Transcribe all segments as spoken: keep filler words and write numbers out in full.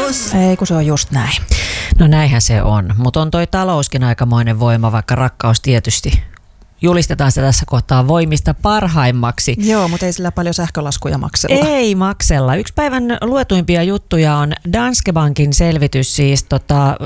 rakkaus. Ei, kun se on just näin. No näinhän se on, mutta on toi talouskin aikamoinen voima, vaikka rakkaus tietysti. Julistetaan sitä tässä kohtaa voimista parhaimmaksi. Joo, mutta ei sillä paljon sähkölaskuja maksella. Ei maksella. Yksi päivän luetuimpia juttuja on Danske Bankin selvitys, siis tota,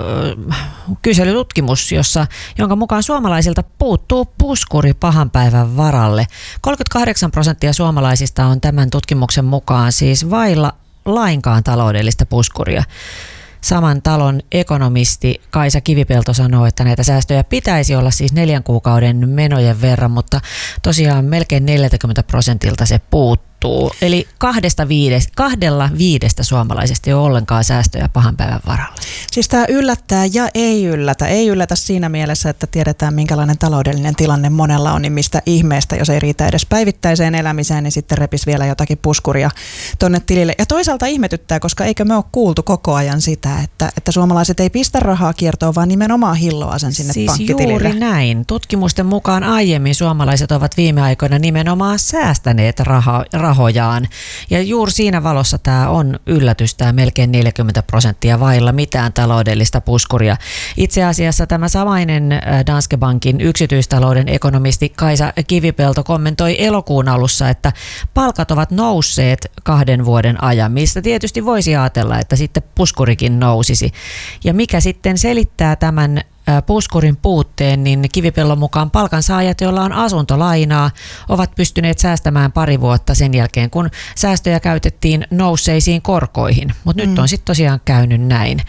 kyselytutkimus, jossa, jonka mukaan suomalaisilta puuttuu puskuri pahan päivän varalle. kolmekymmentäkahdeksan prosenttia suomalaisista on tämän tutkimuksen mukaan siis vailla lainkaan taloudellista puskuria. Saman talon ekonomisti Kaisa Kivipelto sanoo, että näitä säästöjä pitäisi olla siis neljän kuukauden menojen verran, mutta tosiaan melkein neljäkymmentä prosentilta se puuttuu. Eli kahdesta viidestä, kahdella viidestä suomalaisesta ei ole ollenkaan säästöjä pahan päivän varalle. Siis tämä yllättää ja ei yllätä. Ei yllätä siinä mielessä, että tiedetään minkälainen taloudellinen tilanne monella on, niin mistä ihmeestä, jos ei riitä edes päivittäiseen elämiseen, niin sitten repis vielä jotakin puskuria tonne tilille. Ja toisaalta ihmetyttää, koska eikö me ole kuultu koko ajan sitä, että, että suomalaiset ei pistä rahaa kiertoon, vaan nimenomaan hilloa sen sinne siis pankkitilille. Juuri näin. Tutkimusten mukaan aiemmin suomalaiset ovat viime aikoina nimenomaan säästäneet rahaa, rahojaan. Ja juuri siinä valossa tämä on yllätys, tämä melkein neljäkymmentä prosenttia vailla mitään taloudellista puskuria. Itse asiassa tämä samainen Danske Bankin yksityistalouden ekonomisti Kaisa Kivipelto kommentoi elokuun alussa, että palkat ovat nousseet kahden vuoden ajan, mistä tietysti voisi ajatella, että sitten puskurikin nousisi. Ja mikä sitten selittää tämän puskurin puutteen, niin Kivipellon mukaan palkansaajat, joilla on asuntolainaa, ovat pystyneet säästämään pari vuotta sen jälkeen, kun säästöjä käytettiin nousseisiin korkoihin. Mutta mm. nyt on sitten tosiaan käynyt näin.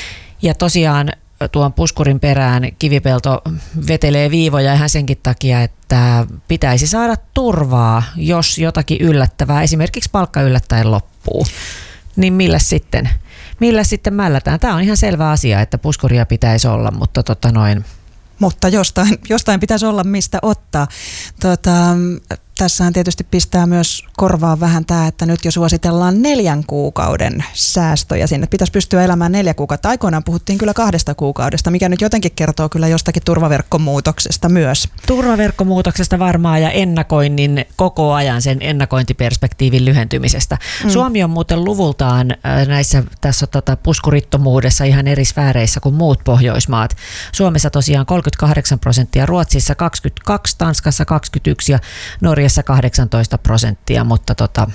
Ja tosiaan tuon puskurin perään Kivipelto vetelee viivoja ihan senkin takia, että pitäisi saada turvaa, jos jotakin yllättävää, esimerkiksi palkka yllättäen loppuu. Niin millä sitten? Millä sitten mällätään? Tämä on ihan selvä asia, että puskuria pitäisi olla, mutta tota noin. Mutta jostain, jostain pitäisi olla mistä ottaa. Tota, tässähän tietysti pistää myös korvaan vähän tämä, että nyt jo suositellaan neljän kuukauden säästöjä sinne. Pitäisi pystyä elämään neljä kuukautta. Aikoinaan puhuttiin kyllä kahdesta kuukaudesta, mikä nyt jotenkin kertoo kyllä jostakin turvaverkkomuutoksesta myös. Turvaverkkomuutoksesta varmaan ja ennakoinnin koko ajan sen ennakointiperspektiivin lyhentymisestä. Mm. Suomi on muuten luvultaan näissä tässä tota, puskurittomuudessa ihan eri sfääreissä kuin muut Pohjoismaat. Suomessa tosiaan kolmekymmentäkahdeksan prosenttia, Ruotsissa kaksikymmentäkaksi, Tanskassa kaksikymmentäyksi ja Norjassa kahdeksantoista prosenttia, mutta tota,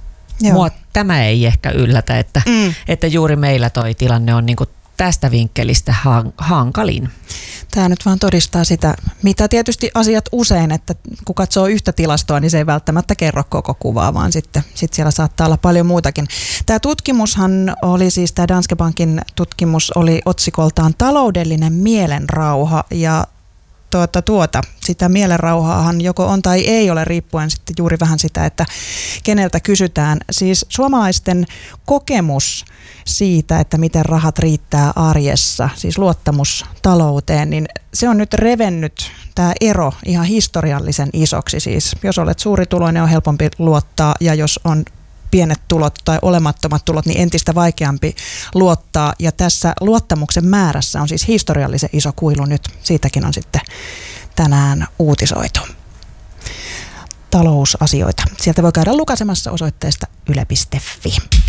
mua tämä ei ehkä yllätä, että, mm. että juuri meillä toi tilanne on niinku tästä vinkkelistä hankalin. Tämä nyt vaan todistaa sitä, mitä tietysti asiat usein, että kun katsoo yhtä tilastoa, niin se ei välttämättä kerro koko kuvaa, vaan sitten sit siellä saattaa olla paljon muutakin. Tämä tutkimushan oli siis, tämä Danske Bankin tutkimus oli otsikoltaan taloudellinen mielenrauha ja Tuota, tuota, sitä mielenrauhaahan joko on tai ei ole, riippuen sitten juuri vähän sitä, että keneltä kysytään. Siis suomalaisten kokemus siitä, että miten rahat riittää arjessa, siis luottamus talouteen, niin se on nyt revennyt tämä ero ihan historiallisen isoksi. Siis jos olet suurituloinen, on helpompi luottaa, ja jos on pienet tulot tai olemattomat tulot, niin entistä vaikeampi luottaa. Ja tässä luottamuksen määrässä on siis historiallisen iso kuilu nyt. Siitäkin on sitten tänään uutisoitu. Talousasioita. Sieltä voi käydä lukaisemassa osoitteesta yle piste fi.